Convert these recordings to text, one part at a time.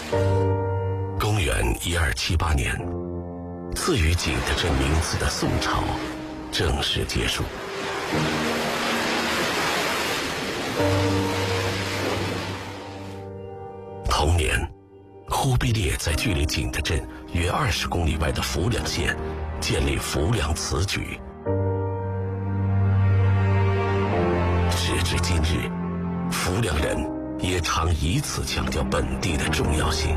公元1278年，赐予景德镇名字的宋朝正式结束。同年，忽必烈在距离景德镇约20公里外的浮梁县建立浮梁词局。时至今日，浮梁人也常以此强调本地的重要性。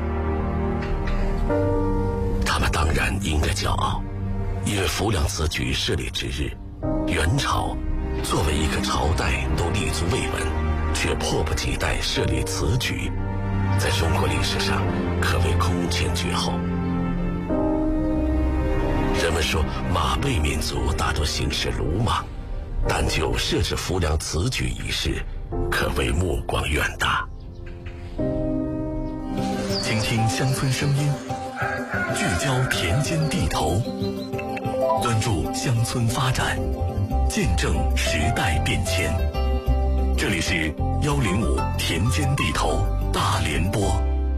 他们当然应该骄傲，因为浮梁词局设立之日，元朝作为一个朝代都立足未稳，却迫不及待设立词局，在中国历史上可谓空前绝后。人们说马背民族大多行事鲁莽，但就设置浮梁词局一事，可谓目光远大。 倾听乡村声音，聚焦田间地头，关注乡村发展，见证时代变迁。这里是105田间地头大联播。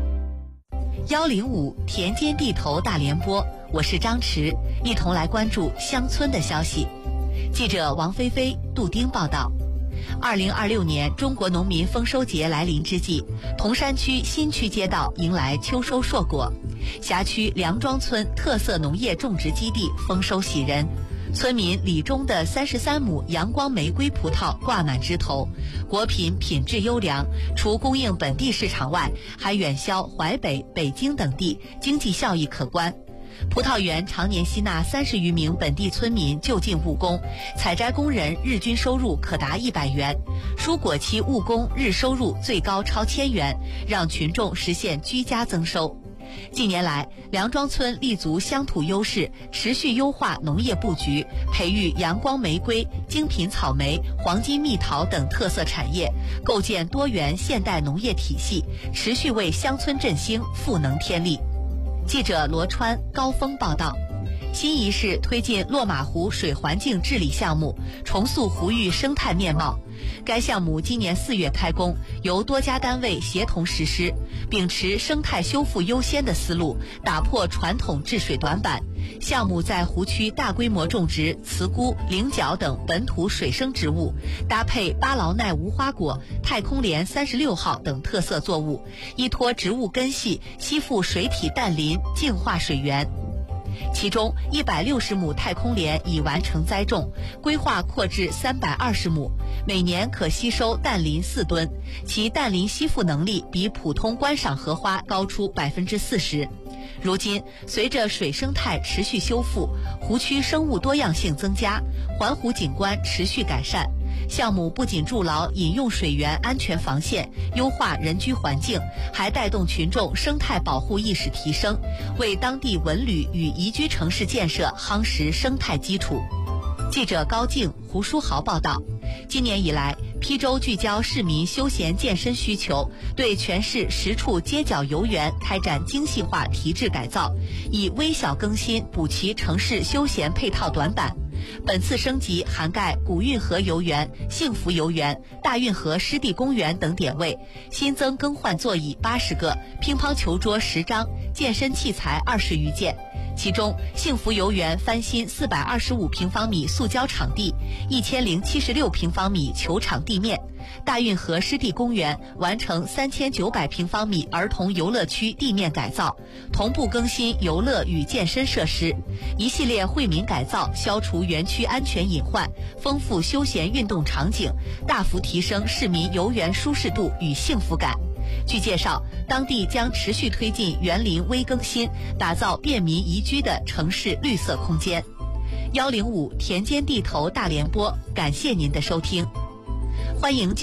105田间地头大联播，我是张弛，一同来关注乡村的消息。记者王菲菲、杜丁报道。2026年中国农民丰收节来临之际，铜山区新区街道迎来秋收硕果，辖区梁庄村特色农业种植基地丰收喜人。村民李忠的33亩阳光玫瑰葡萄挂满枝头，果品品质优良，除供应本地市场外，还远销淮北、北京等地，经济效益可观。葡萄园常年吸纳30余名本地村民就近务工，采摘工人日均收入可达100元，蔬果期务工日收入最高超1000元，让群众实现居家增收。近年来，梁庄村立足乡土优势，持续优化农业布局，培育阳光玫瑰、精品草莓、黄金蜜桃等特色产业，构建多元现代农业体系，持续为乡村振兴赋能添力。记者罗川、高峰报道。新一市推进落马湖水环境治理项目，重塑湖域生态面貌。该项目今年4月开工，由多家单位协同实施，秉持生态修复优先的思路，打破传统治水短板。项目在湖区大规模种植茨菇、菱角等本土水生植物，搭配巴劳奈无花果、太空莲36号等特色作物，依托植物根系吸附水体氮磷，净化水源。其中160亩太空莲已完成栽种，规划扩至320亩，每年可吸收氮磷4吨，其氮磷吸附能力比普通观赏荷花高出40%。如今，随着水生态持续修复，湖区生物多样性增加，环湖景观持续改善。项目不仅筑牢饮用水源安全防线，优化人居环境，还带动群众生态保护意识提升，为当地文旅与宜居城市建设夯实生态基础。记者高静、胡书豪报道。今年以来，邳州聚焦市民休闲健身需求，对全市10处街角游园开展精细化提质改造，以微小更新补齐城市休闲配套短板。本次升级涵盖古运河游园、幸福游园、大运河湿地公园等点位，新增更换座椅80个，乒乓球桌10张，健身器材20余件。其中，幸福游园翻新425平方米塑胶场地，1076平方米球场地面；大运河湿地公园完成3900平方米儿童游乐区地面改造，同步更新游乐与健身设施，一系列惠民改造，消除园区安全隐患，丰富休闲运动场景，大幅提升市民游园舒适度与幸福感。据介绍，当地将持续推进园林微更新，打造便民宜居的城市绿色空间。105田间地头大联播，感谢您的收听，欢迎